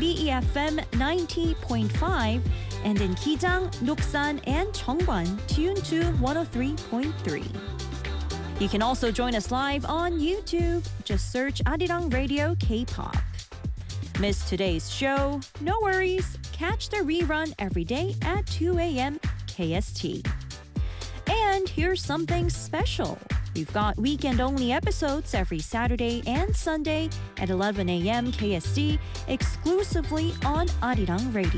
BEFM 90.5 and in Kijang, Nuksan, and Cheongwan, tuned to 103.3. You can also join us live on YouTube. Just search Arirang Radio K-pop. Missed today's show? No worries. Catch the rerun every day at 2 a.m. KST. And here's something special. We've got weekend-only episodes every Saturday and Sunday at 11 a.m. KST exclusively on Arirang Radio.